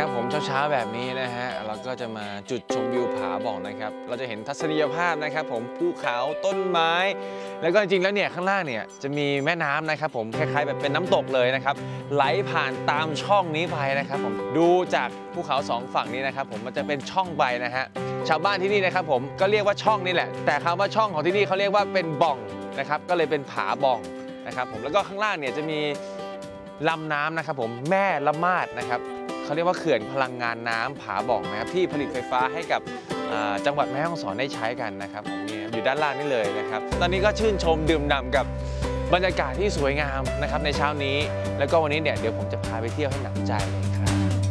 นะครับผมเช้าๆแบบนี้นะฮะเราก็จะมาจุดชมวิวผาบ่องนะครับเราจะเห็นทัศนียภาพนะครับผมภูเขาต้นไม้ แล้วก็จริงๆแล้วเนี่ยข้างล่างเนี่ยจะมีแม่น้ำนะครับผมคล้ายๆแบบเป็นน้ำตกเลยนะครับไหลผ่านตามช่องนี้ไปนะครับผมดูจากภูเขาสองฝั่งนี้นะครับผมมันจะเป็นช่องไปนะฮะชาวบ้านที่นี่นะครับผมก็เรียกว่าช่องนี่แหละแต่คำว่าช่องของที่นี่เขาเรียกว่าเป็นบ่องนะครับก็เลยเป็นผาบ่องนะครับผมแล้วก็ข้างล่างเนี่ยจะมีลำน้ำนะครับผมแม่ละมาดนะครับเขาเรียกว่าเขื่อนพลังงานน้ำผาบ่องนะครับที่ผลิตไฟฟ้าให้กับจังหวัดแม่ฮ่องสอนได้ใช้กันนะครับผมเนี่ยอยู่ด้านล่างนี่เลยนะครับตอนนี้ก็ชื่นชมดื่มด่ำกับบรรยากาศที่สวยงามนะครับในเช้านี้แล้วก็วันนี้เนี่ยเดี๋ยวผมจะพาไปเที่ยวให้หนำใจเลยครับ